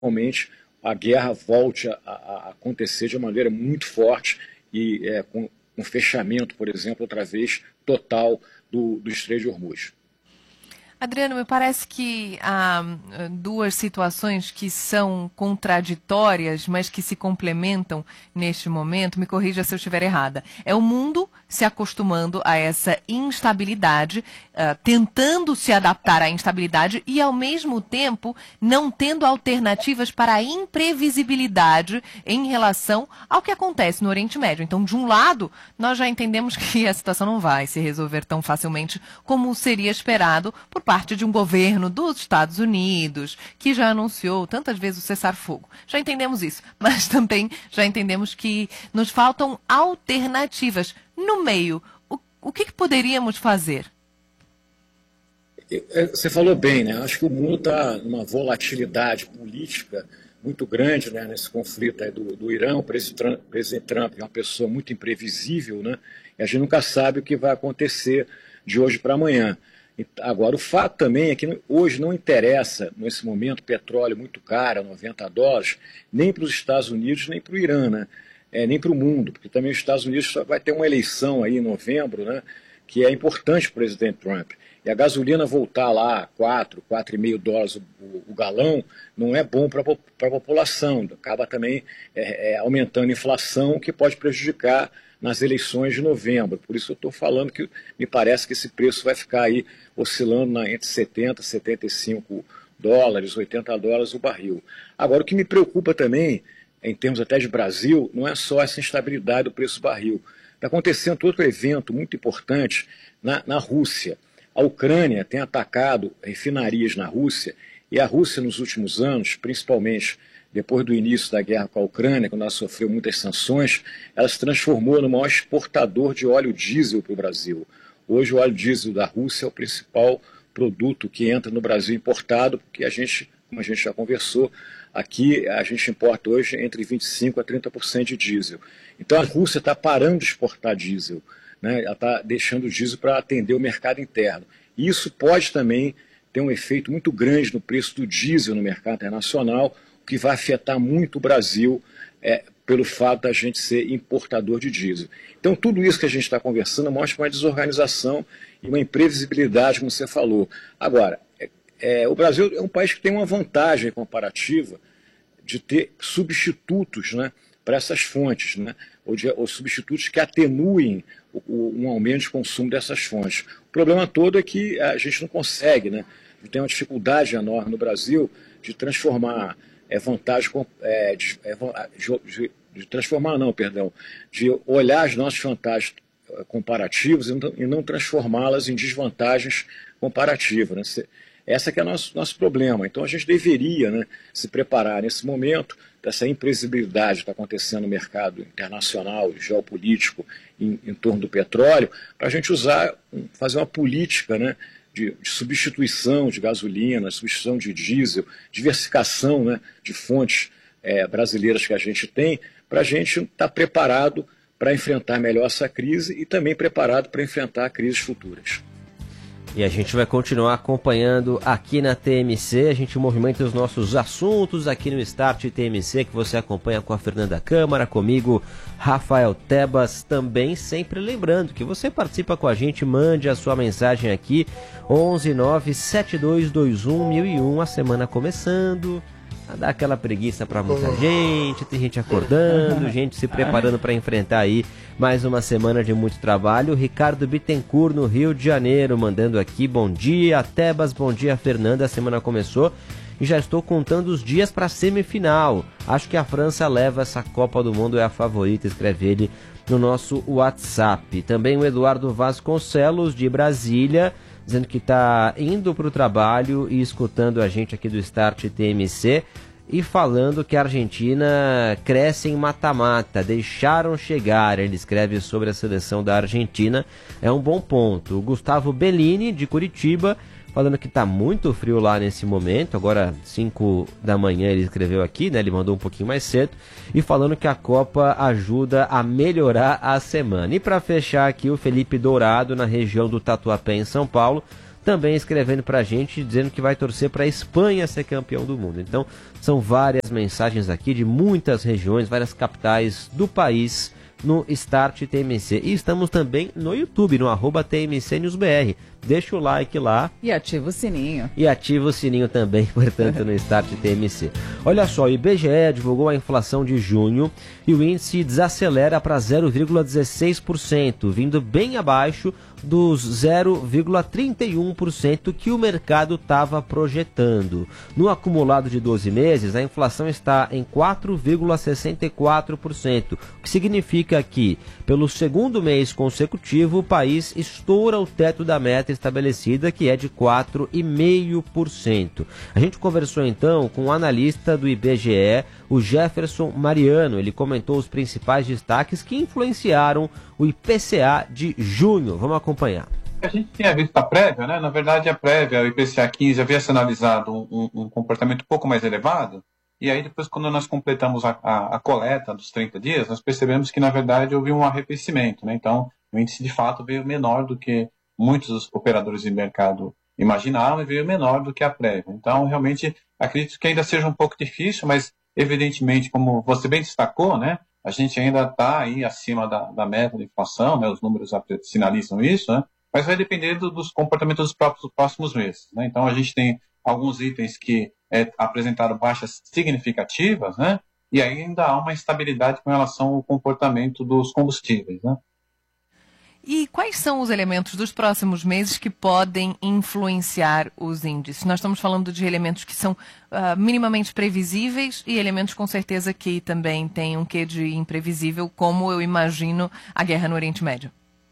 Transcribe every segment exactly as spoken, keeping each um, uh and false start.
realmente a guerra volte a, a acontecer de maneira muito forte e é, com um fechamento, por exemplo, outra vez, total do, do Estreito de Hormuz. Adriano, me parece que há duas situações que são contraditórias, mas que se complementam neste momento. Me corrija se eu estiver errada. É o mundo se acostumando a essa instabilidade, uh, tentando se adaptar à instabilidade e, ao mesmo tempo, não tendo alternativas para a imprevisibilidade em relação ao que acontece no Oriente Médio. Então, de um lado, nós já entendemos que a situação não vai se resolver tão facilmente como seria esperado por parte de um governo dos Estados Unidos, que já anunciou tantas vezes o cessar-fogo. Já entendemos isso, mas também já entendemos que nos faltam alternativas. No meio, o, o que, que poderíamos fazer? Você falou bem, né? Acho que o mundo está numa volatilidade política muito grande, né, nesse conflito aí do, do Irã. O presidente Trump é uma pessoa muito imprevisível, né? E a gente nunca sabe o que vai acontecer de hoje para amanhã. Agora, o fato também é que hoje não interessa, nesse momento, petróleo muito caro, noventa dólares, nem para os Estados Unidos, nem para o Irã, né? É, nem para o mundo, porque também os Estados Unidos só vai ter uma eleição aí em novembro, né, que é importante para o presidente Trump. E a gasolina voltar lá a quatro, quatro e cinco dólares o, o, o galão não é bom para a população. Acaba também é, é, aumentando a inflação, que pode prejudicar nas eleições de novembro. Por isso eu estou falando que me parece que esse preço vai ficar aí oscilando na, entre setenta, setenta e cinco dólares, oitenta dólares o barril. Agora, o que me preocupa também, em termos até de Brasil, não é só essa instabilidade do preço do barril. Está acontecendo outro evento muito importante na, na Rússia. A Ucrânia tem atacado refinarias na Rússia, e a Rússia, nos últimos anos, principalmente depois do início da guerra com a Ucrânia, quando ela sofreu muitas sanções, ela se transformou no maior exportador de óleo diesel para o Brasil. Hoje o óleo diesel da Rússia é o principal produto que entra no Brasil importado, porque a gente, como a gente já conversou, aqui a gente importa hoje entre vinte e cinco por cento a trinta por cento de diesel. Então a Rússia está parando de exportar diesel, né? Ela está deixando o diesel para atender o mercado interno. E isso pode também ter um efeito muito grande no preço do diesel no mercado internacional, o que vai afetar muito o Brasil é, pelo fato da gente ser importador de diesel. Então tudo isso que a gente está conversando mostra uma desorganização e uma imprevisibilidade, como você falou. Agora, é, é, o Brasil é um país que tem uma vantagem comparativa de ter substitutos, né, para essas fontes, né, ou, de, ou substitutos que atenuem o, o, um aumento de consumo dessas fontes. O problema todo é que a gente não consegue, né, tem uma dificuldade enorme no Brasil de transformar é, vantagem, é, de, é, de, de transformar não, perdão, de olhar as nossas vantagens comparativas e não, e não transformá-las em desvantagens comparativas, né? Esse que é o nosso, nosso problema. Então a gente deveria, né, se preparar nesse momento dessa imprevisibilidade que está acontecendo no mercado internacional, geopolítico, em, em torno do petróleo, para a gente usar, fazer uma política, né, de, de substituição de gasolina, substituição de diesel, diversificação, né, de fontes é, brasileiras que a gente tem, para a gente estar preparado para enfrentar melhor essa crise e também preparado para enfrentar crises futuras. E a gente vai continuar acompanhando aqui na T M C, a gente movimenta os nossos assuntos aqui no Start T M C, que você acompanha com a Fernanda Câmara, comigo, Rafael Tebas, também sempre lembrando que você participa com a gente, mande a sua mensagem aqui, onze nove sete dois dois um mil e um, a semana começando, dá aquela preguiça para muita gente, tem gente acordando, gente se preparando para enfrentar aí mais uma semana de muito trabalho. Ricardo Bittencourt, no Rio de Janeiro, mandando aqui, bom dia, Tebas, bom dia, Fernanda, a semana começou e já estou contando os dias para a semifinal. Acho que a França leva essa Copa do Mundo, é a favorita, escreve ele no nosso WhatsApp. Também o Eduardo Vasconcelos, de Brasília, dizendo que está indo para o trabalho e escutando a gente aqui do Start T M C e falando que a Argentina cresce em mata-mata, deixaram chegar. Ele escreve sobre a seleção da Argentina, é um bom ponto. O Gustavo Bellini, de Curitiba, falando que está muito frio lá nesse momento, agora cinco da manhã ele escreveu aqui, né? Ele mandou um pouquinho mais cedo, e falando que a Copa ajuda a melhorar a semana. E para fechar aqui, o Felipe Dourado, na região do Tatuapé, em São Paulo, também escrevendo para a gente, dizendo que vai torcer para a Espanha ser campeão do mundo. Então, são várias mensagens aqui de muitas regiões, várias capitais do país no Start T M C. E estamos também no YouTube, no arroba T M C News B R. Deixa o like lá. E ativa o sininho. E ativa o sininho também, portanto, no Start T M C. Olha só, o I B G E divulgou a inflação de junho e o índice desacelera para zero vírgula dezesseis por cento, vindo bem abaixo dos zero vírgula trinta e um por cento que o mercado estava projetando. No acumulado de doze meses, a inflação está em quatro vírgula sessenta e quatro por cento, o que significa que, pelo segundo mês consecutivo, o país estoura o teto da meta estabelecida, que é de quatro vírgula cinco por cento. A gente conversou então com o analista do I B G E, o Jefferson Mariano. Ele comentou os principais destaques que influenciaram o I P C A de junho. Vamos acompanhar. A gente tinha visto a prévia, né? Na verdade, a prévia, o I P C A quinze, havia sinalizado um, um comportamento um pouco mais elevado. E aí, depois, quando nós completamos a, a, a coleta dos trinta dias, nós percebemos que, na verdade, houve um arrefecimento, né? Então, o índice, de fato, veio menor do que muitos operadores de mercado imaginavam e veio menor do que a prévia. Então, realmente, acredito que ainda seja um pouco difícil, mas, evidentemente, como você bem destacou, né? A gente ainda está aí acima da, da meta de inflação, né? Os números sinalizam isso, né? Mas vai depender do, dos comportamentos dos próprios, dos próximos meses, né? Então, a gente tem alguns itens que é, apresentaram baixas significativas, né? E ainda há uma instabilidade com relação ao comportamento dos combustíveis, né? E quais são os elementos dos próximos meses que podem influenciar os índices? Nós estamos falando de elementos que são uh, minimamente previsíveis e elementos com certeza que também têm um quê de imprevisível, como eu imagino a guerra no Oriente Médio.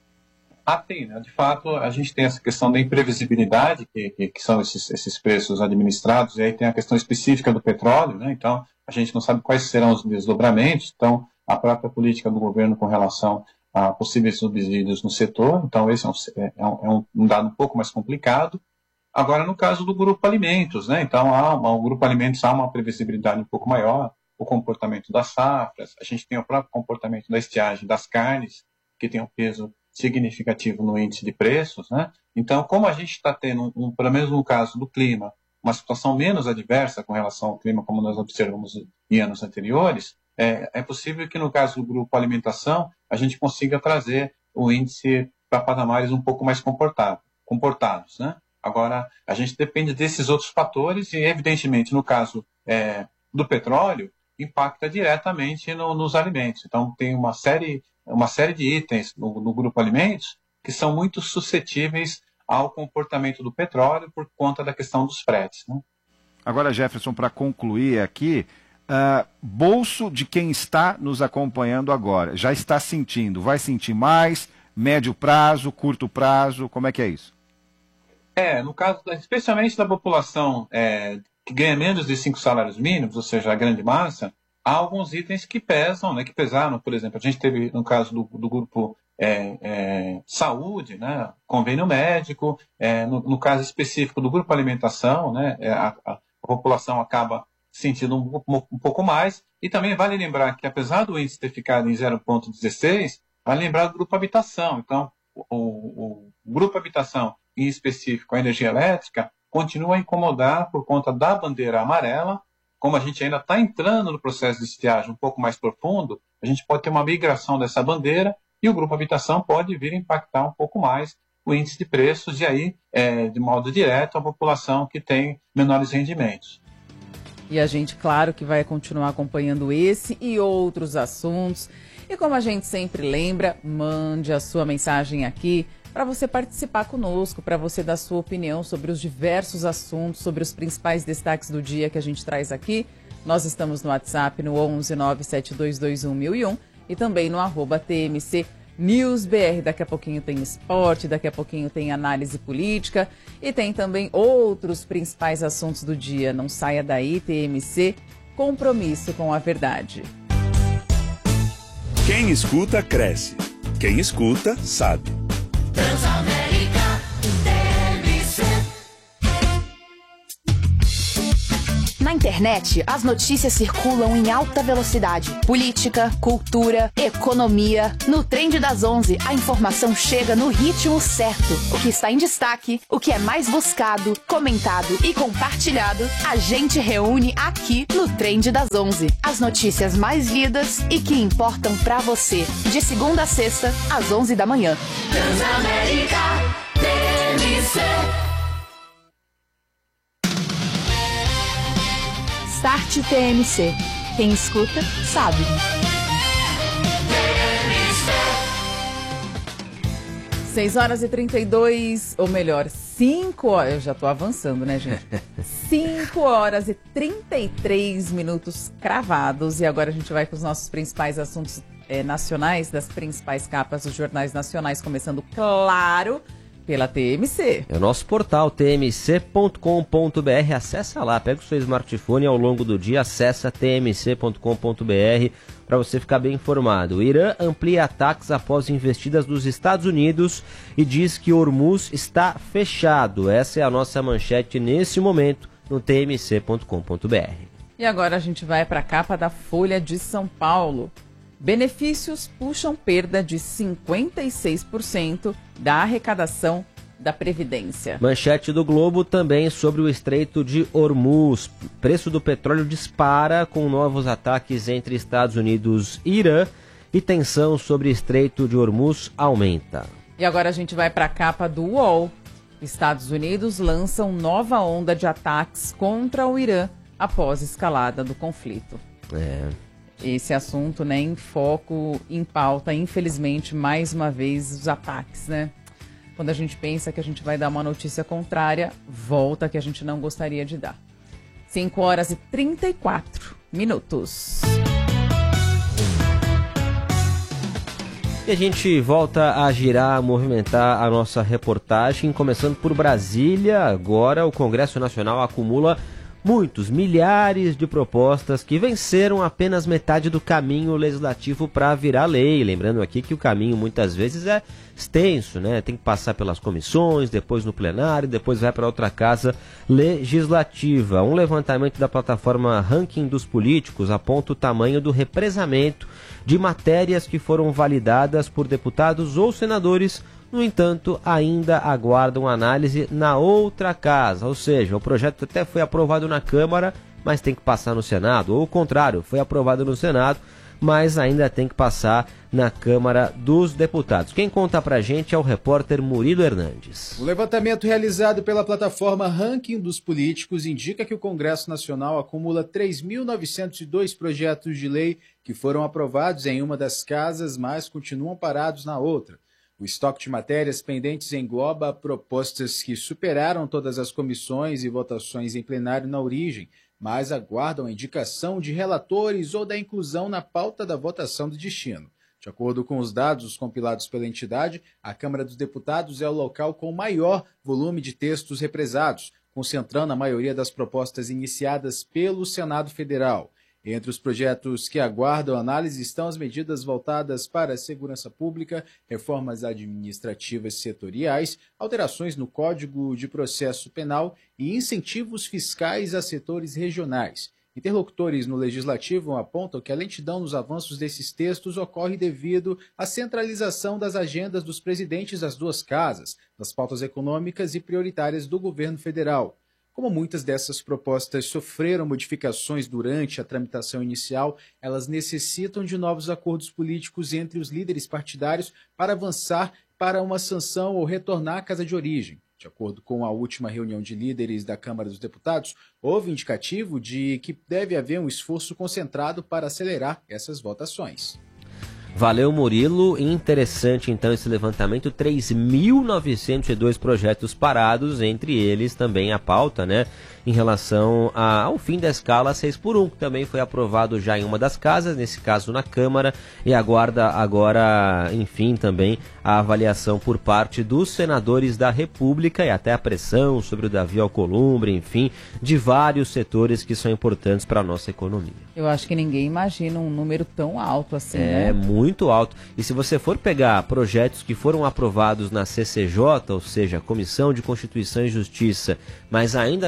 Ah, sim, né? De fato, a gente tem essa questão da imprevisibilidade, que, que, que são esses, esses preços administrados, e aí tem a questão específica do petróleo, né? Então, a gente não sabe quais serão os desdobramentos, então, a própria política do governo com relação a possíveis subsídios no setor, então esse é um, é um, é um dado um pouco mais complicado. Agora, no caso do grupo alimentos, né? Então, há uma, o grupo alimentos há uma previsibilidade um pouco maior, o comportamento das safras, a gente tem o próprio comportamento da estiagem das carnes, que tem um peso significativo no índice de preços, né? Então, como a gente está tendo, um, pelo menos no caso do clima, uma situação menos adversa com relação ao clima, como nós observamos em anos anteriores, é, é possível que no caso do grupo alimentação, a gente consiga trazer o índice para patamares um pouco mais comportados, né? Agora, a gente depende desses outros fatores e, evidentemente, no caso é, do petróleo, impacta diretamente no, nos alimentos. Então, tem uma série, uma série de itens no, no grupo alimentos que são muito suscetíveis ao comportamento do petróleo por conta da questão dos fretes, né? Agora, Jefferson, para concluir aqui, uh, bolso de quem está nos acompanhando agora, já está sentindo, vai sentir mais, médio prazo, curto prazo, como é que é isso? É, no caso, especialmente da população é, que ganha menos de cinco salários mínimos, ou seja, a grande massa, há alguns itens que pesam, né, que pesaram, por exemplo, a gente teve no caso do, do grupo é, é, saúde, né, convênio médico, é, no, no caso específico do grupo alimentação, né, a, a, a população acaba sentindo um, um, um pouco mais, e também vale lembrar que apesar do índice ter ficado em zero vírgula dezesseis, vale lembrar do grupo habitação, então o, o, o grupo habitação, em específico a energia elétrica, continua a incomodar por conta da bandeira amarela. Como a gente ainda está entrando no processo de estiagem um pouco mais profundo, a gente pode ter uma migração dessa bandeira e o grupo habitação pode vir a impactar um pouco mais o índice de preços e aí, é, de modo direto, a população que tem menores rendimentos. E a gente, claro, que vai continuar acompanhando esse e outros assuntos. E como a gente sempre lembra, mande a sua mensagem aqui para você participar conosco, para você dar sua opinião sobre os diversos assuntos, sobre os principais destaques do dia que a gente traz aqui. Nós estamos no WhatsApp no onze nove sete dois dois um mil e um e também no arroba T M C News B R. Daqui a pouquinho tem esporte, daqui a pouquinho tem análise política e tem também outros principais assuntos do dia. Não saia daí, T M C, compromisso com a verdade. Quem escuta, cresce. Quem escuta, sabe. Na internet, as notícias circulam em alta velocidade. Política, cultura, economia. No Trend das onze, a informação chega no ritmo certo. O que está em destaque, o que é mais buscado, comentado e compartilhado, a gente reúne aqui no Trend das onze. As notícias mais lidas e que importam pra você. De segunda a sexta, às onze da manhã. Transamérica T M C. Start T M C. Quem escuta, sabe. seis horas e trinta e dois, ou melhor, cinco horas. Eu já tô avançando, né, gente? cinco horas e trinta e três minutos cravados. E agora a gente vai com os nossos principais assuntos é, nacionais, das principais capas dos jornais nacionais, começando, claro, pela T M C. É o nosso portal t m c ponto com ponto b r. Acessa lá, pega o seu smartphone ao longo do dia, acessa t m c ponto com ponto b r para você ficar bem informado. O Irã amplia ataques após investidas dos Estados Unidos e diz que Hormuz está fechado. Essa é a nossa manchete nesse momento no t m c ponto com ponto b r. E agora a gente vai para a capa da Folha de São Paulo. Benefícios puxam perda de cinquenta e seis por cento da arrecadação da Previdência. Manchete do Globo também sobre o Estreito de Hormuz. Preço do petróleo dispara com novos ataques entre Estados Unidos e Irã e tensão sobre Estreito de Hormuz aumenta. E agora a gente vai para a capa do U O L. Estados Unidos lançam nova onda de ataques contra o Irã após escalada do conflito. É... Esse assunto, né, em foco, em pauta, infelizmente, mais uma vez, os ataques, né? Quando a gente pensa que a gente vai dar uma notícia contrária, volta que a gente não gostaria de dar. cinco horas e trinta e quatro minutos. E a gente volta a girar, a movimentar a nossa reportagem, começando por Brasília. Agora o Congresso Nacional acumula muitos, milhares de propostas que venceram apenas metade do caminho legislativo para virar lei. Lembrando aqui que o caminho muitas vezes é extenso, né? Tem que passar pelas comissões, depois no plenário, depois vai para outra casa legislativa. Um levantamento da plataforma Ranking dos Políticos aponta o tamanho do represamento de matérias que foram validadas por deputados ou senadores. No entanto, ainda aguardam análise na outra casa, ou seja, o projeto até foi aprovado na Câmara, mas tem que passar no Senado, ou o contrário, foi aprovado no Senado, mas ainda tem que passar na Câmara dos Deputados. Quem conta pra gente é o repórter Murilo Hernandes. O levantamento realizado pela plataforma Ranking dos Políticos indica que o Congresso Nacional acumula três mil novecentos e dois projetos de lei que foram aprovados em uma das casas, mas continuam parados na outra. O estoque de matérias pendentes engloba propostas que superaram todas as comissões e votações em plenário na origem, mas aguardam a indicação de relatores ou da inclusão na pauta da votação do destino. De acordo com os dados compilados pela entidade, a Câmara dos Deputados é o local com maior volume de textos represados, concentrando a maioria das propostas iniciadas pelo Senado Federal. Entre os projetos que aguardam análise estão as medidas voltadas para a segurança pública, reformas administrativas setoriais, alterações no Código de Processo Penal e incentivos fiscais a setores regionais. Interlocutores no Legislativo apontam que a lentidão nos avanços desses textos ocorre devido à centralização das agendas dos presidentes das duas casas, das pautas econômicas e prioritárias do governo federal. Como muitas dessas propostas sofreram modificações durante a tramitação inicial, elas necessitam de novos acordos políticos entre os líderes partidários para avançar para uma sanção ou retornar à casa de origem. De acordo com a última reunião de líderes da Câmara dos Deputados, houve indicativo de que deve haver um esforço concentrado para acelerar essas votações. Valeu, Murilo. Interessante, então, esse levantamento. três mil novecentos e dois projetos parados, entre eles também a pauta, né, em relação a, ao fim da escala seis por um, que também foi aprovado já em uma das casas, nesse caso na Câmara, e aguarda agora, enfim, também a avaliação por parte dos senadores da República e até a pressão sobre o Davi Alcolumbre, enfim, de vários setores que são importantes para a nossa economia. Eu acho que ninguém imagina um número tão alto assim, É, né? muito alto. E se você for pegar projetos que foram aprovados na C C J, ou seja, Comissão de Constituição e Justiça, mas ainda não passaram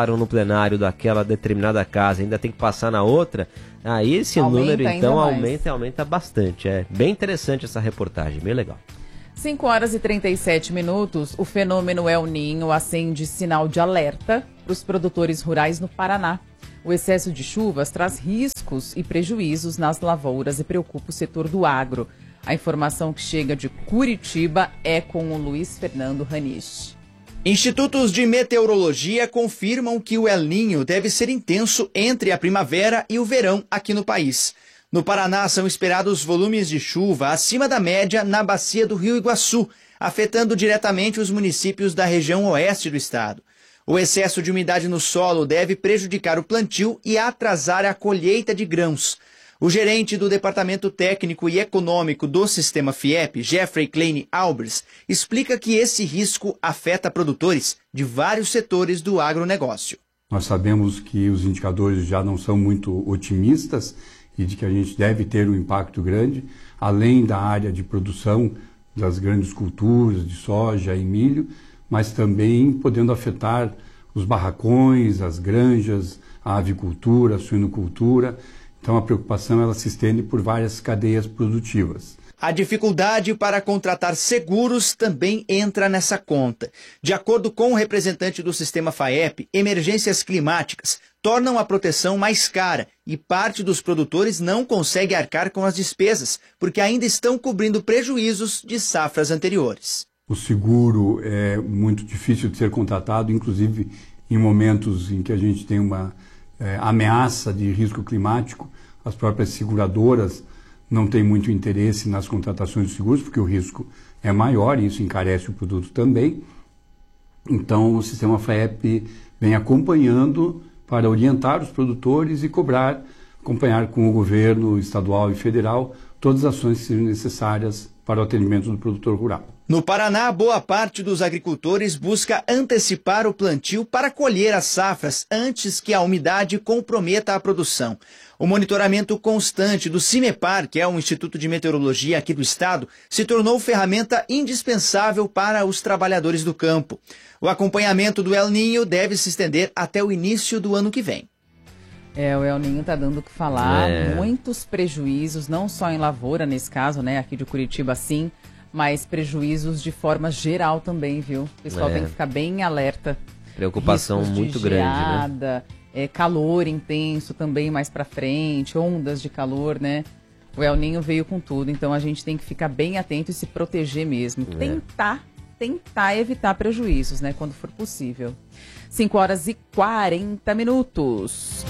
passaram no plenário daquela determinada casa ainda tem que passar na outra, aí esse Aumenta número então ainda mais. aumenta e aumenta bastante. É bem interessante essa reportagem, bem legal. cinco horas e trinta e sete minutos, o fenômeno El Niño acende sinal de alerta para os produtores rurais no Paraná. O excesso de chuvas traz riscos e prejuízos nas lavouras e preocupa o setor do agro. A informação que chega de Curitiba é com o Luiz Fernando Ranisch. Institutos de meteorologia confirmam que o El Niño deve ser intenso entre a primavera e o verão aqui no país. No Paraná, são esperados volumes de chuva acima da média na bacia do Rio Iguaçu, afetando diretamente os municípios da região oeste do estado. O excesso de umidade no solo deve prejudicar o plantio e atrasar a colheita de grãos. O gerente do Departamento Técnico e Econômico do Sistema FIEP, Jeffrey Klein Albers, explica que esse risco afeta produtores de vários setores do agronegócio. Nós sabemos que os indicadores já não são muito otimistas e de que a gente deve ter um impacto grande, além da área de produção das grandes culturas de soja e milho, mas também podendo afetar os barracões, as granjas, a avicultura, a suinocultura. Então a preocupação ela se estende por várias cadeias produtivas. A dificuldade para contratar seguros também entra nessa conta. De acordo com o representante do sistema FAEP, emergências climáticas tornam a proteção mais cara e parte dos produtores não consegue arcar com as despesas, porque ainda estão cobrindo prejuízos de safras anteriores. O seguro é muito difícil de ser contratado, inclusive em momentos em que a gente tem uma é, ameaça de risco climático. As próprias seguradoras não têm muito interesse nas contratações de seguros, porque o risco é maior e isso encarece o produto também. Então, o sistema FAEP vem acompanhando para orientar os produtores e cobrar, acompanhar com o governo estadual e federal todas as ações que sejam necessárias para o atendimento do produtor rural. No Paraná, boa parte dos agricultores busca antecipar o plantio para colher as safras antes que a umidade comprometa a produção. O monitoramento constante do CIMEPAR, que é um instituto de meteorologia aqui do estado, se tornou ferramenta indispensável para os trabalhadores do campo. O acompanhamento do El Niño deve se estender até o início do ano que vem. É, o El Niño está dando o que falar, É. muitos prejuízos, não só em lavoura, nesse caso, né, aqui de Curitiba sim, mas prejuízos de forma geral também, viu? O pessoal É. tem que ficar bem alerta. Preocupação Riscos de muito grande, né? geada, é, calor intenso também mais pra frente, ondas de calor, né? O El Niño veio com tudo, então a gente tem que ficar bem atento e se proteger mesmo. É. Tentar, tentar evitar prejuízos, né, quando for possível. cinco horas e quarenta minutos.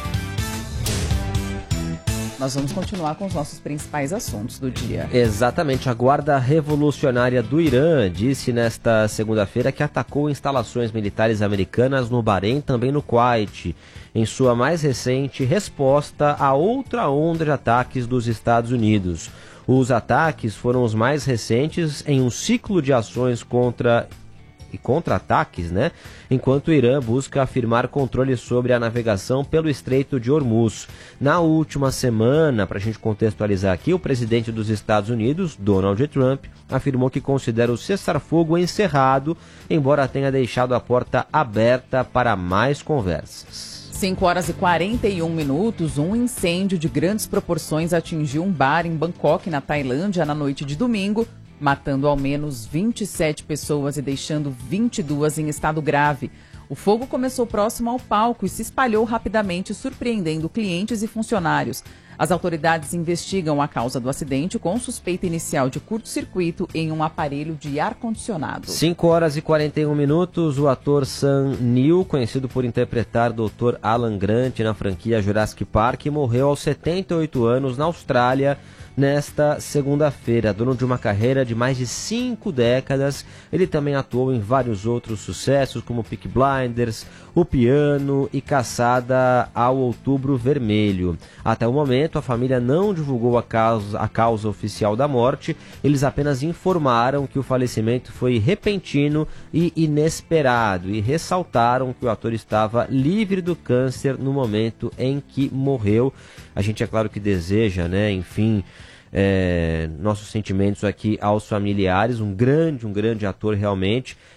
Nós vamos continuar com os nossos principais assuntos do dia. Exatamente. A Guarda Revolucionária do Irã disse nesta segunda-feira que atacou instalações militares americanas no Bahrein, também no Kuwait, em sua mais recente resposta a outra onda de ataques dos Estados Unidos. Os ataques foram os mais recentes em um ciclo de ações contra e contra-ataques, né? Enquanto o Irã busca afirmar controle sobre a navegação pelo Estreito de Hormuz. Na última semana, para a gente contextualizar aqui, o presidente dos Estados Unidos, Donald Trump, afirmou que considera o cessar-fogo encerrado, embora tenha deixado a porta aberta para mais conversas. cinco horas e quarenta e um minutos, um incêndio de grandes proporções atingiu um bar em Bangkok, na Tailândia, na noite de domingo, matando ao menos vinte e sete pessoas e deixando vinte e duas em estado grave. O fogo começou próximo ao palco e se espalhou rapidamente, surpreendendo clientes e funcionários. As autoridades investigam a causa do acidente com suspeita inicial de curto-circuito em um aparelho de ar-condicionado. cinco horas e quarenta e um minutos, o ator Sam Neill, conhecido por interpretar doutor Alan Grant na franquia Jurassic Park, morreu aos setenta e oito anos na Austrália nesta segunda-feira. Dono de uma carreira de mais de cinco décadas, ele também atuou em vários outros sucessos, como Peaky Blinders, O Piano e Caçada ao Outubro Vermelho. Até o momento, a família não divulgou a causa, a causa oficial da morte, eles apenas informaram que o falecimento foi repentino e inesperado e ressaltaram que o ator estava livre do câncer no momento em que morreu. A gente, é claro que deseja, né, enfim, é, nossos sentimentos aqui aos familiares, um grande, um grande ator realmente,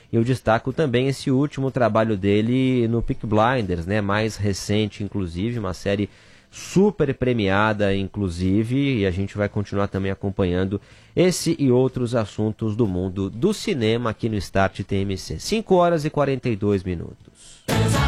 E eu destaco também esse último trabalho dele no Peaky Blinders, né? Mais recente, inclusive, uma série super premiada, inclusive, e a gente vai continuar também acompanhando esse e outros assuntos do mundo do cinema aqui no Start T M C. cinco horas e quarenta e dois minutos.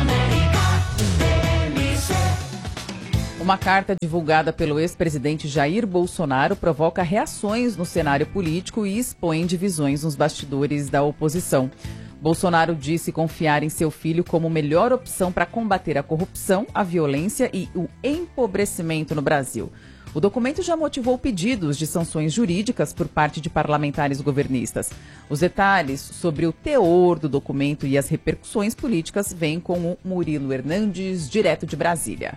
Uma carta divulgada pelo ex-presidente Jair Bolsonaro provoca reações no cenário político e expõe divisões nos bastidores da oposição. Bolsonaro disse confiar em seu filho como melhor opção para combater a corrupção, a violência e o empobrecimento no Brasil. O documento já motivou pedidos de sanções jurídicas por parte de parlamentares governistas. Os detalhes sobre o teor do documento e as repercussões políticas vêm com o Murilo Hernandes, direto de Brasília.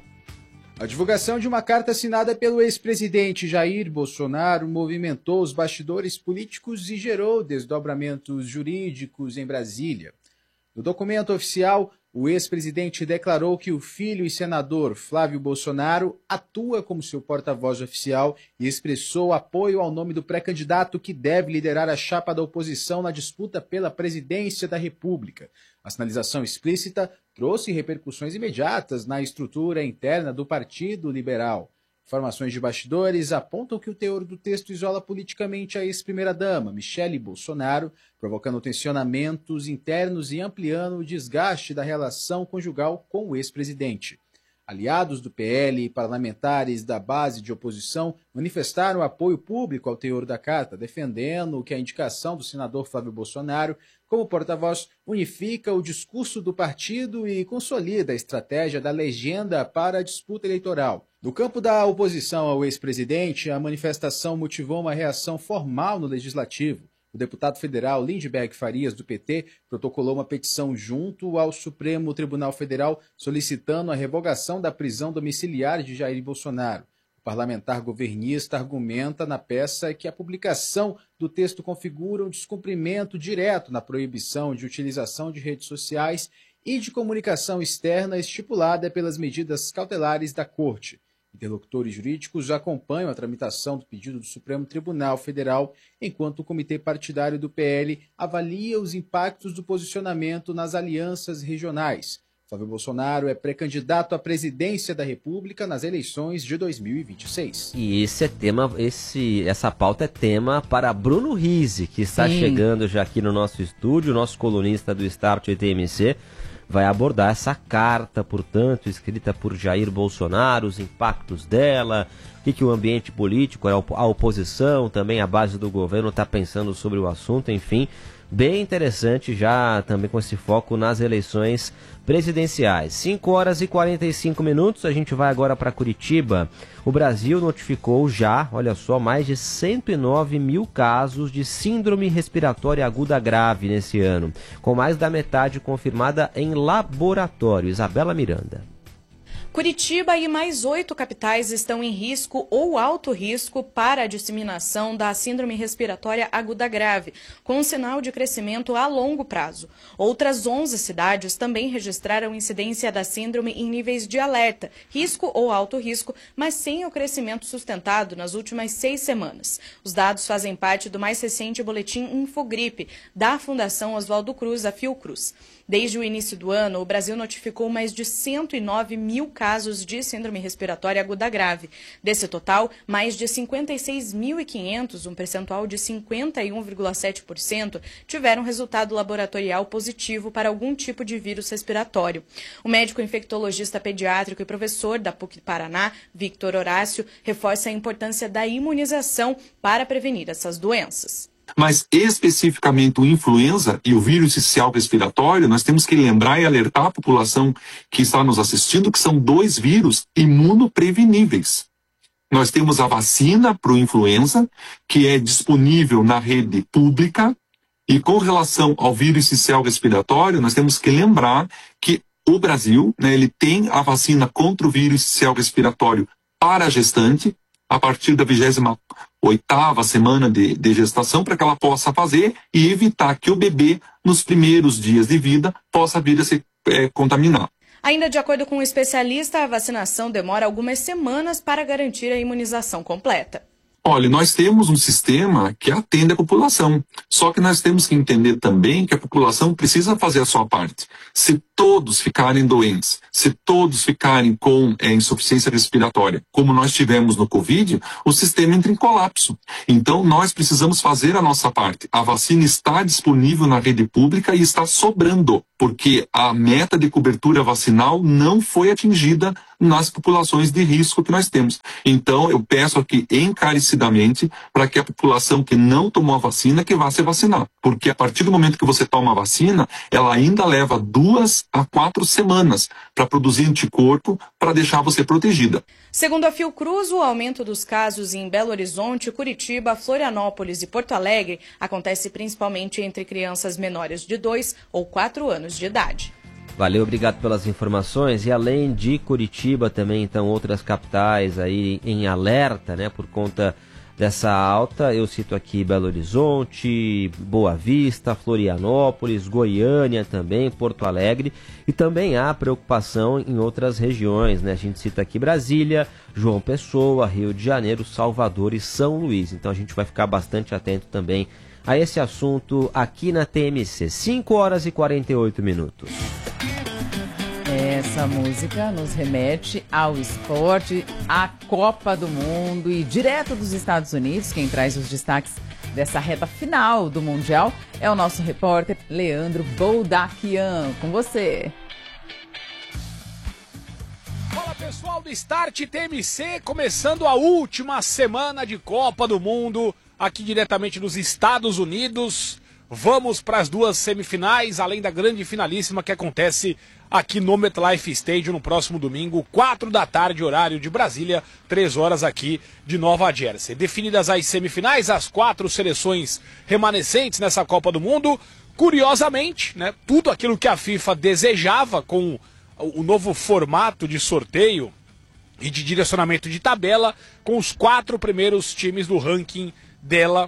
A divulgação de uma carta assinada pelo ex-presidente Jair Bolsonaro movimentou os bastidores políticos e gerou desdobramentos jurídicos em Brasília. No documento oficial, o ex-presidente declarou que o filho e senador Flávio Bolsonaro atua como seu porta-voz oficial e expressou apoio ao nome do pré-candidato que deve liderar a chapa da oposição na disputa pela presidência da República. A sinalização explícita trouxe repercussões imediatas na estrutura interna do Partido Liberal. Informações de bastidores apontam que o teor do texto isola politicamente a ex-primeira-dama, Michele Bolsonaro, provocando tensionamentos internos e ampliando o desgaste da relação conjugal com o ex-presidente. Aliados do P L e parlamentares da base de oposição manifestaram apoio público ao teor da carta, defendendo que a indicação do senador Flávio Bolsonaro como porta-voz unifica o discurso do partido e consolida a estratégia da legenda para a disputa eleitoral. No campo da oposição ao ex-presidente, a manifestação motivou uma reação formal no Legislativo. O deputado federal Lindbergh Farias, do P T, protocolou uma petição junto ao Supremo Tribunal Federal solicitando a revogação da prisão domiciliar de Jair Bolsonaro. O parlamentar governista argumenta na peça que a publicação do texto configura um descumprimento direto na proibição de utilização de redes sociais e de comunicação externa estipulada pelas medidas cautelares da Corte. Interlocutores jurídicos acompanham a tramitação do pedido do Supremo Tribunal Federal, enquanto o Comitê Partidário do P L avalia os impactos do posicionamento nas alianças regionais. Flávio Bolsonaro é pré-candidato à presidência da República nas eleições de dois mil e vinte e seis. E esse é tema, esse, essa pauta é tema para Bruno Rizzi, que está Sim. chegando já aqui no nosso estúdio, nosso colunista do Start T M C. Vai abordar essa carta, portanto, escrita por Jair Bolsonaro, os impactos dela, o que, que o ambiente político, a oposição, também a base do governo está pensando sobre o assunto, enfim, bem interessante já também com esse foco nas eleições presidenciais. cinco horas e quarenta e cinco minutos, a gente vai agora para Curitiba. O Brasil notificou já, olha só, mais de cento e nove mil casos de síndrome respiratória aguda grave nesse ano, com mais da metade confirmada em laboratório. Isabela Miranda. Curitiba e mais oito capitais estão em risco ou alto risco para a disseminação da síndrome respiratória aguda grave, com um sinal de crescimento a longo prazo. Outras onze cidades também registraram incidência da síndrome em níveis de alerta, risco ou alto risco, mas sem o crescimento sustentado nas últimas seis semanas. Os dados fazem parte do mais recente boletim Infogripe, da Fundação Oswaldo Cruz, a Fiocruz. Desde o início do ano, o Brasil notificou mais de cento e nove mil casos de síndrome respiratória aguda grave. Desse total, mais de cinquenta e seis mil e quinhentos, um percentual de cinquenta e um vírgula sete por cento, tiveram resultado laboratorial positivo para algum tipo de vírus respiratório. O médico infectologista pediátrico e professor da P U C Paraná, Victor Horácio, reforça a importância da imunização para prevenir essas doenças. Mas especificamente o influenza e o vírus sincicial respiratório, nós temos que lembrar e alertar a população que está nos assistindo que são dois vírus imunopreveníveis. Nós temos a vacina para o influenza, que é disponível na rede pública, e com relação ao vírus sincicial respiratório, nós temos que lembrar que o Brasil, né, ele tem a vacina contra o vírus sincicial respiratório para a gestante, a partir da vigésima oitava semana de, de gestação, para que ela possa fazer e evitar que o bebê, nos primeiros dias de vida, possa vir a se é, contaminar. Ainda de acordo com o especialista, a vacinação demora algumas semanas para garantir a imunização completa. Olha, nós temos um sistema que atende a população, só que nós temos que entender também que a população precisa fazer a sua parte. Se todos ficarem doentes, se todos ficarem com é, insuficiência respiratória, como nós tivemos no Covid, o sistema entra em colapso. Então, nós precisamos fazer a nossa parte. A vacina está disponível na rede pública e está sobrando, porque a meta de cobertura vacinal não foi atingida nas populações de risco que nós temos. Então, eu peço aqui encarecidamente para que a população que não tomou a vacina, que vá se vacinar. Porque a partir do momento que você toma a vacina, ela ainda leva duas a quatro semanas para produzir anticorpo para deixar você protegida. Segundo a Fiocruz, o aumento dos casos em Belo Horizonte, Curitiba, Florianópolis e Porto Alegre acontece principalmente entre crianças menores de dois ou quatro anos de idade. Valeu, obrigado pelas informações. E além de Curitiba, também então outras capitais aí em alerta, né, por conta dessa alta. Eu cito aqui Belo Horizonte, Boa Vista, Florianópolis, Goiânia também, Porto Alegre. E também há preocupação em outras regiões, né? A gente cita aqui Brasília, João Pessoa, Rio de Janeiro, Salvador e São Luís. Então a gente vai ficar bastante atento também a esse assunto aqui na T M C. cinco horas e quarenta e oito minutos. Essa música nos remete ao esporte, à Copa do Mundo e direto dos Estados Unidos. Quem traz os destaques dessa reta final do Mundial é o nosso repórter Leandro Boldaquian. Com você. Fala pessoal do Start T M C, começando a última semana de Copa do Mundo aqui diretamente dos Estados Unidos. Vamos para as duas semifinais, além da grande finalíssima que acontece aqui no MetLife Stadium no próximo domingo, quatro da tarde, horário de Brasília, três horas aqui de Nova Jersey. Definidas as semifinais, as quatro seleções remanescentes nessa Copa do Mundo. Curiosamente, né, tudo aquilo que a FIFA desejava com o novo formato de sorteio e de direcionamento de tabela, com os quatro primeiros times do ranking dela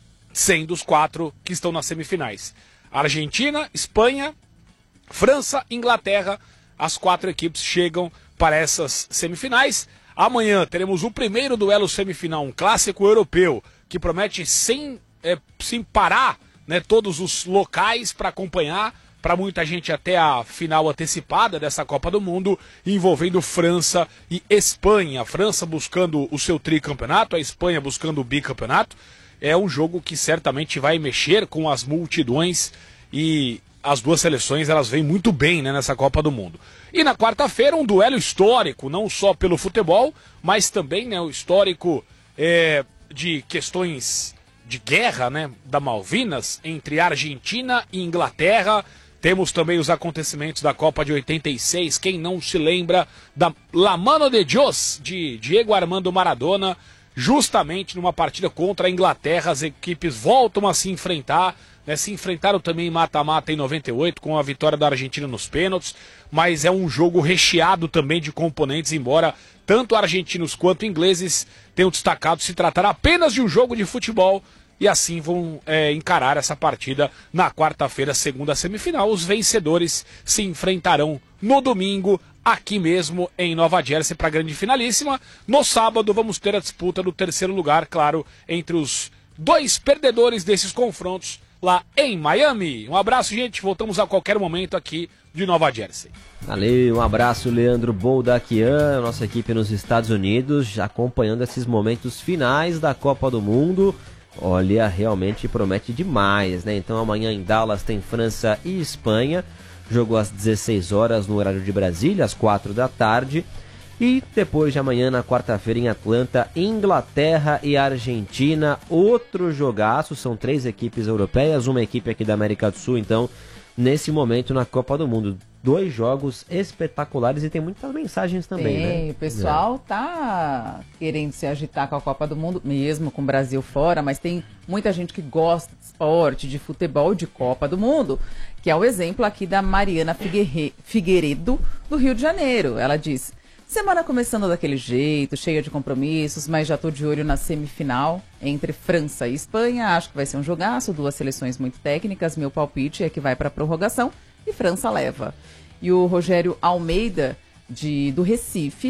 sendo os quatro que estão nas semifinais. Argentina, Espanha, França, Inglaterra, as quatro equipes chegam para essas semifinais. Amanhã teremos o primeiro duelo semifinal, um clássico europeu, que promete sem, é, sem parar, né, todos os locais para acompanhar, para muita gente até a final antecipada dessa Copa do Mundo, envolvendo França e Espanha. A França buscando o seu tricampeonato, a Espanha buscando o bicampeonato. É um jogo que certamente vai mexer com as multidões e as duas seleções elas vêm muito bem, né, nessa Copa do Mundo. E na quarta-feira um duelo histórico, não só pelo futebol, mas também, né, o histórico é, de questões de guerra, né, da Malvinas, entre Argentina e Inglaterra. Temos também os acontecimentos da Copa de oitenta e seis, quem não se lembra da La Mano de Dios, de Diego Armando Maradona. Justamente numa partida contra a Inglaterra, as equipes voltam a se enfrentar, né? Se enfrentaram também em mata-mata em noventa e oito, com a vitória da Argentina nos pênaltis, mas é um jogo recheado também de componentes, embora tanto argentinos quanto ingleses tenham destacado se tratar apenas de um jogo de futebol, e assim vão é, encarar essa partida na quarta-feira, segunda semifinal. Os vencedores se enfrentarão no domingo, aqui mesmo em Nova Jersey, para a grande finalíssima. No sábado vamos ter a disputa do terceiro lugar, claro, entre os dois perdedores desses confrontos lá em Miami. Um abraço, gente. Voltamos a qualquer momento aqui de Nova Jersey. Valeu, um abraço, Leandro Boldaquian, nossa equipe nos Estados Unidos, já acompanhando esses momentos finais da Copa do Mundo. Olha, realmente promete demais, né? Então amanhã em Dallas tem França e Espanha. Jogo às dezesseis horas no horário de Brasília, às quatro da tarde. E depois de amanhã, na quarta-feira, em Atlanta, Inglaterra e Argentina. Outro jogaço, são três equipes europeias, uma equipe aqui da América do Sul, então, nesse momento na Copa do Mundo. Dois jogos espetaculares e tem muitas mensagens também, tem, né? O pessoal é. tá querendo se agitar com a Copa do Mundo, mesmo com o Brasil fora, mas tem muita gente que gosta de esporte, de futebol, de Copa do Mundo, que é o exemplo aqui da Mariana Figueiredo, do Rio de Janeiro. Ela diz: semana começando daquele jeito, cheia de compromissos, mas já tô de olho na semifinal entre França e Espanha. Acho que vai ser um jogaço, duas seleções muito técnicas. Meu palpite é que vai para a prorrogação e França leva. E o Rogério Almeida, de, do Recife,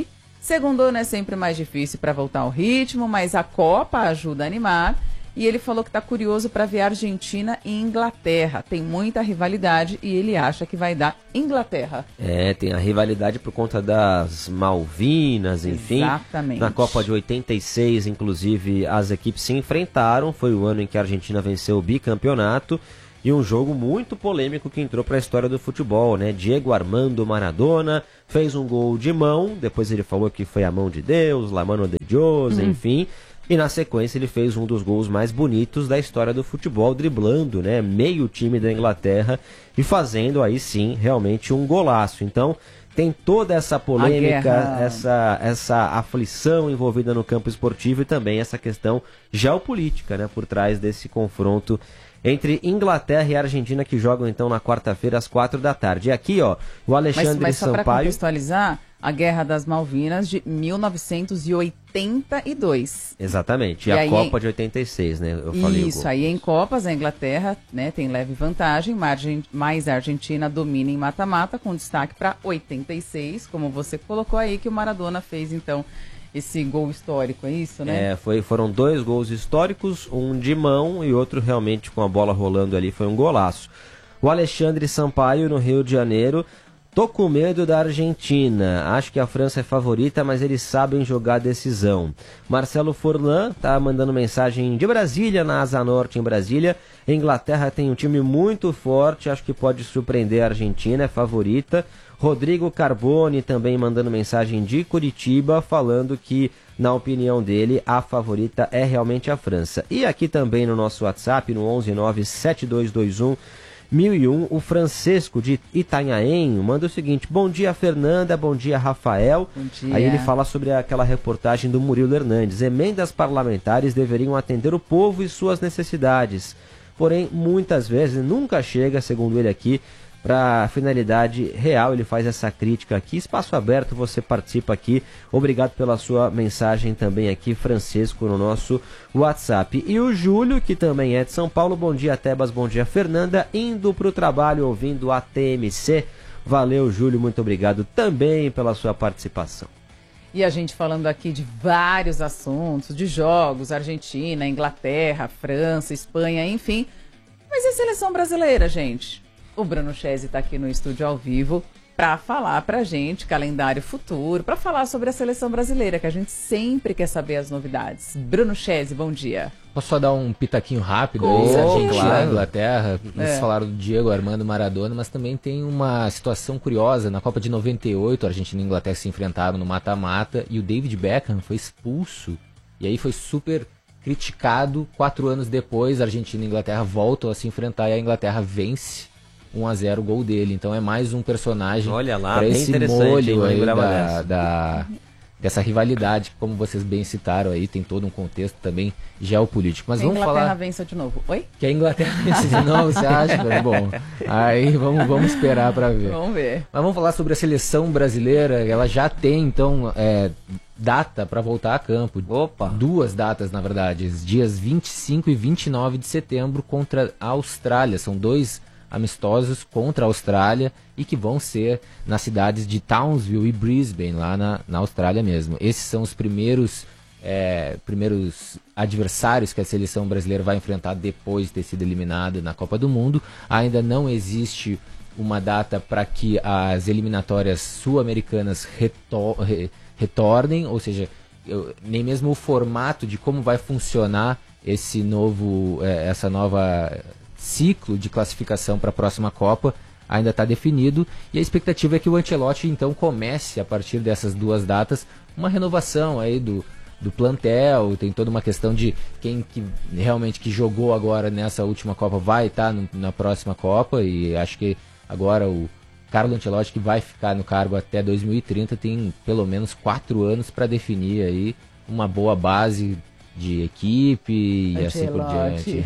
Segundo ano é sempre mais difícil para voltar ao ritmo, mas a Copa ajuda a animar. E ele falou que está curioso para ver Argentina e Inglaterra. Tem muita rivalidade e ele acha que vai dar Inglaterra. É, tem a rivalidade por conta das Malvinas, enfim. Exatamente. Na Copa de oitenta e seis, inclusive, as equipes se enfrentaram. Foi o ano em que a Argentina venceu o bicampeonato. E um jogo muito polêmico que entrou para a história do futebol, né? Diego Armando Maradona fez um gol de mão. Depois ele falou que foi a mão de Deus, la mano de Dios, uhum. enfim... E na sequência ele fez um dos gols mais bonitos da história do futebol, driblando, né, meio time da Inglaterra e fazendo aí sim realmente um golaço. Então tem toda essa polêmica, essa, essa aflição envolvida no campo esportivo e também essa questão geopolítica, né, por trás desse confronto entre Inglaterra e Argentina, que jogam então na quarta-feira às quatro da tarde. E aqui, ó, o Alexandre mas, mas só Sampaio... para contextualizar, a Guerra das Malvinas de mil novecentos e oitenta e dois. Exatamente, e, e a aí, Copa de oitenta e seis, né? Eu falei isso, aí em Copas a Inglaterra, né, tem leve vantagem, mas a Argentina domina em mata-mata, com destaque para oitenta e seis, como você colocou aí, que o Maradona fez então esse gol histórico, é isso, né? É, foi, foram dois gols históricos, um de mão e outro realmente com a bola rolando ali, foi um golaço. O Alexandre Sampaio, no Rio de Janeiro: tô com medo da Argentina, acho que a França é favorita, mas eles sabem jogar a decisão. Marcelo Forlan tá mandando mensagem de Brasília, na Asa Norte em Brasília. A Inglaterra tem um time muito forte, acho que pode surpreender a Argentina, é favorita. Rodrigo Carboni também mandando mensagem de Curitiba, falando que, na opinião dele, a favorita é realmente a França. E aqui também no nosso WhatsApp, no onze nove sete dois dois um mil e um, o Francisco de Itanhaém manda o seguinte: bom dia Fernanda, bom dia Rafael. Bom dia. Aí ele fala sobre aquela reportagem do Murilo Hernandes: emendas parlamentares deveriam atender o povo e suas necessidades, porém muitas vezes nunca chega, segundo ele aqui, para a finalidade real. Ele faz essa crítica aqui. Espaço aberto, você participa aqui. Obrigado pela sua mensagem também aqui, Francisco, no nosso WhatsApp. E o Júlio, que também é de São Paulo: bom dia Tebas, bom dia Fernanda, indo para o trabalho ouvindo a T M C. Valeu, Júlio, muito obrigado também pela sua participação. E a gente falando aqui de vários assuntos, de jogos, Argentina, Inglaterra, França, Espanha, enfim. Mas e a seleção brasileira, gente? O Bruno Chesi está aqui no estúdio ao vivo para falar para a gente calendário futuro, para falar sobre a seleção brasileira, que a gente sempre quer saber as novidades. Bruno Chesi, bom dia. Posso só dar um pitaquinho rápido oh, aí? Argentina, claro. Inglaterra, vocês É. falaram do Diego Armando Maradona, mas também tem uma situação curiosa. Na Copa de noventa e oito, a Argentina e a Inglaterra se enfrentaram no mata-mata e o David Beckham foi expulso. E aí foi super criticado. Quatro anos depois, a Argentina e a Inglaterra voltam a se enfrentar e a Inglaterra vence um a zero o gol dele. Então é mais um personagem para esse molho aí da, da, dessa rivalidade, como vocês bem citaram aí, tem todo um contexto também geopolítico. Mas a vamos Inglaterra falar vence de novo. Oi? que a Inglaterra vence de novo, você acha? Bom, aí vamos, vamos esperar para ver. Vamos ver. Mas vamos falar sobre a seleção brasileira. Ela já tem, então, é, data para voltar a campo. Opa! Duas datas, na verdade. Os dias vinte e cinco e vinte e nove de setembro contra a Austrália. São dois amistosos contra a Austrália e que vão ser nas cidades de Townsville e Brisbane, lá na, na Austrália mesmo. Esses são os primeiros, é, primeiros adversários que a seleção brasileira vai enfrentar depois de ter sido eliminada na Copa do Mundo. Ainda não existe uma data para que as eliminatórias sul-americanas retor re retornem, ou seja, eu, nem mesmo o formato de como vai funcionar esse novo, é, essa nova ciclo de classificação para a próxima Copa ainda está definido, e a expectativa é que o Ancelotti então comece a partir dessas duas datas uma renovação aí do, do plantel. Tem toda uma questão de quem que realmente que jogou agora nessa última Copa vai estar tá na próxima Copa, e acho que agora o Carlo Ancelotti, que vai ficar no cargo até dois mil e trinta, tem pelo menos quatro anos para definir aí uma boa base de equipe e assim por diante.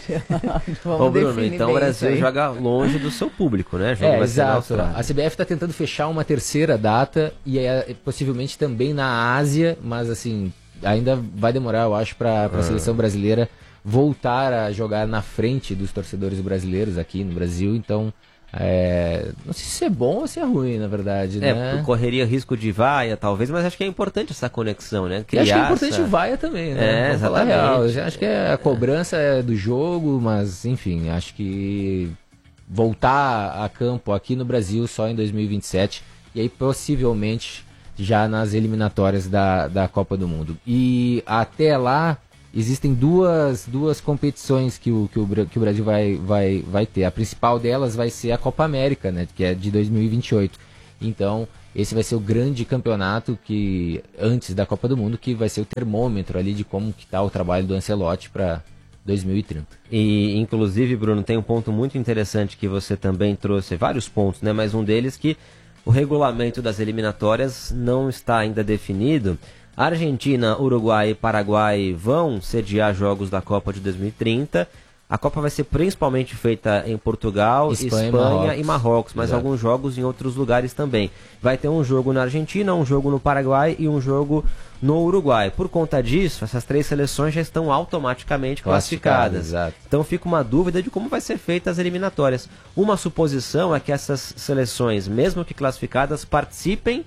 Ô Bruno, então o Brasil joga longe do seu público, né? Jogo É, vai ser na exato. Austrália. A C B F está tentando fechar uma terceira data e é, possivelmente também na Ásia, mas assim, ainda vai demorar, eu acho, para a Ah. seleção brasileira voltar a jogar na frente dos torcedores brasileiros aqui no Brasil. Então É, não sei se é bom ou se é ruim, na verdade, é, né? correria risco de vaia, talvez, mas acho que é importante essa conexão, né? Criar e acho que é importante essa... vaia também, né? É, exatamente. Real. Eu acho que a cobrança é do jogo, mas, enfim, acho que voltar a campo aqui no Brasil só em dois mil e vinte e sete, e aí possivelmente já nas eliminatórias da, da Copa do Mundo. E até lá existem duas, duas competições que o, que o, que o Brasil vai, vai, vai ter. A principal delas vai ser a Copa América, né, que é de dois mil e vinte e oito. Então, esse vai ser o grande campeonato que antes da Copa do Mundo, que vai ser o termômetro ali de como que está o trabalho do Ancelotti para dois mil e trinta. E, inclusive, Bruno, tem um ponto muito interessante que você também trouxe, vários pontos, né, mas um deles que o regulamento das eliminatórias não está ainda definido. Argentina, Uruguai e Paraguai vão sediar jogos da Copa de dois mil e trinta. A Copa vai ser principalmente feita em Portugal, Espanha, Espanha e Marrocos, e Marrocos mas Exato. alguns jogos em outros lugares também. Vai ter um jogo na Argentina, um jogo no Paraguai e um jogo no Uruguai. Por conta disso, essas três seleções já estão automaticamente classificadas. classificadas. Então fica uma dúvida de como vai ser feita as eliminatórias. Uma suposição é que essas seleções, mesmo que classificadas, participem,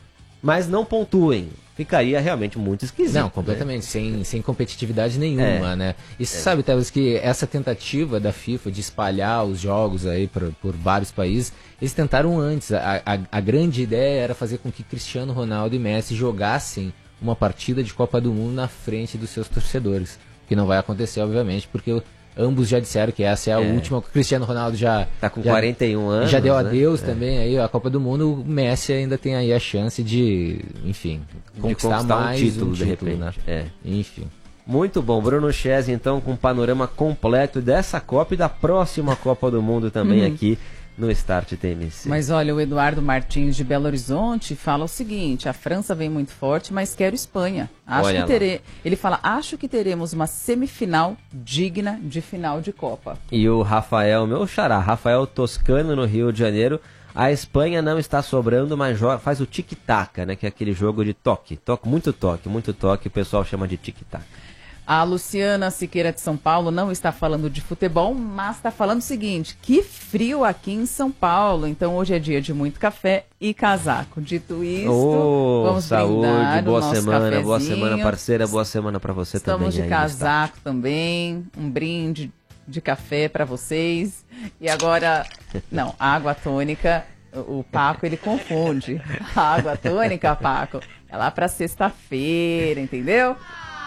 mas não pontuem. Ficaria realmente muito esquisito. Não, completamente, né? sem, sem competitividade nenhuma, é. né? E você é. sabe, Tevez, que essa tentativa da FIFA de espalhar os jogos aí por, por vários países, eles tentaram antes. A, a, a grande ideia era fazer com que Cristiano Ronaldo e Messi jogassem uma partida de Copa do Mundo na frente dos seus torcedores. Que não vai acontecer, obviamente, porque ambos já disseram que essa é a é. última. O Cristiano Ronaldo já tá com já, quarenta e um anos, já deu né? adeus é. também aí a Copa do Mundo. O Messi ainda tem aí a chance de, enfim, de conquistar, conquistar mais um título, um de título, repente. Né? É. Enfim. Muito bom, Bruno Chesney, então, com um panorama completo dessa Copa e da próxima Copa do Mundo também uhum. aqui no Start T M C. Mas olha, o Eduardo Martins de Belo Horizonte fala o seguinte: a França vem muito forte, mas quero Espanha. Acho olha que tere... Ele fala, acho que teremos uma semifinal digna de final de Copa. E o Rafael, meu xará, Rafael Toscano no Rio de Janeiro. A Espanha não está sobrando, mas joga, faz o tic-tac, né? Que é aquele jogo de toque. toque muito toque, muito toque, o pessoal chama de tic-tac. A Luciana Siqueira de São Paulo não está falando de futebol, mas está falando o seguinte: que frio aqui em São Paulo. Então hoje é dia de muito café e casaco. Dito isto, oh, vamos saúde, brindar boa nosso semana, cafezinho. boa semana, parceira, boa semana para você Estamos também. Estamos de casaco também, um brinde de café para vocês. E agora, não, água tônica. O Paco, ele confunde. A água tônica, Paco, é lá para sexta-feira, entendeu?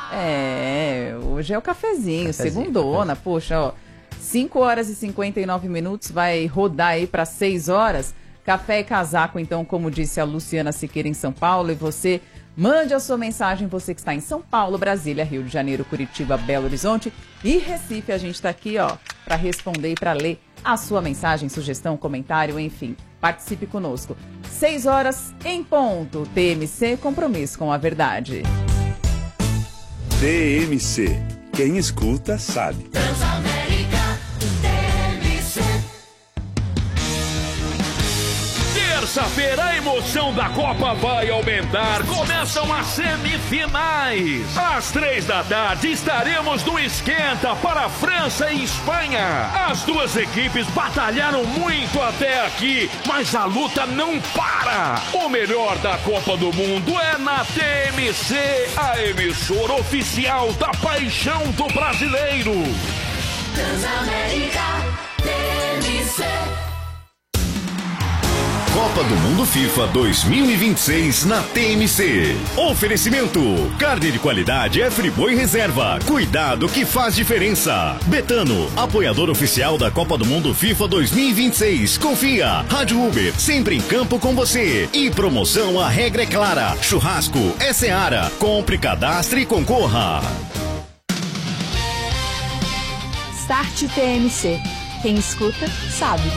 É, hoje é o cafezinho, cafezinho segundona, cafezinho. Poxa, ó, cinco horas e cinquenta e nove minutos, vai rodar aí para seis horas. Café e casaco, então, como disse a Luciana Siqueira em São Paulo, e você mande a sua mensagem, você que está em São Paulo, Brasília, Rio de Janeiro, Curitiba, Belo Horizonte e Recife. A gente está aqui, ó, para responder e para ler a sua mensagem, sugestão, comentário, enfim, participe conosco. seis horas em ponto, T M C, compromisso com a verdade. T M C. Quem escuta sabe. Transamérica T M C. Terça-feira a emoção da Copa vai aumentar. Começam as semifinais. Às três da tarde estaremos no esquenta para França e Espanha. As duas equipes batalharam muito até aqui, mas a luta não para. O melhor da Copa do Mundo é na T M C, a emissora oficial da paixão do brasileiro. Transamérica T M C. Copa do Mundo FIFA dois mil e vinte e seis na T M C. Oferecimento: carne de qualidade é Friboi Reserva. Cuidado que faz diferença. Betano, apoiador oficial da Copa do Mundo FIFA dois mil e vinte e seis. Confia. Rádio Uber, sempre em campo com você. E promoção, a regra é clara. Churrasco é Seara. Compre, cadastre e concorra. Start T M C. Quem escuta, sabe.